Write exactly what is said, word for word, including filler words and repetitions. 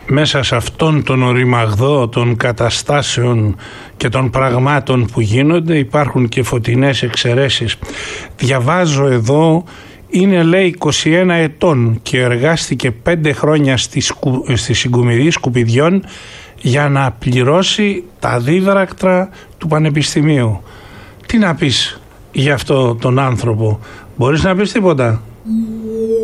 μέσα σε αυτόν τον οριμαγδό των καταστάσεων και των πραγμάτων που γίνονται υπάρχουν και φωτεινές εξαιρέσεις. Διαβάζω εδώ, είναι λέει είκοσι ένα ετών και εργάστηκε πέντε χρόνια στη, σκου, στη συγκομιδή Σκουπιδιών για να πληρώσει τα δίδρακτρα του Πανεπιστημίου. Τι να πεις για αυτό τον άνθρωπο, μπορείς να πεις τίποτα?